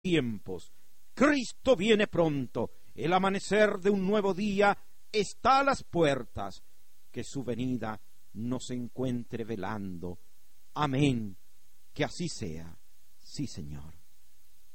tiempos. Cristo viene pronto. El amanecer de un nuevo día está a las puertas. Que su venida nos encuentre velando. Amén. Que así sea. Sí, Señor.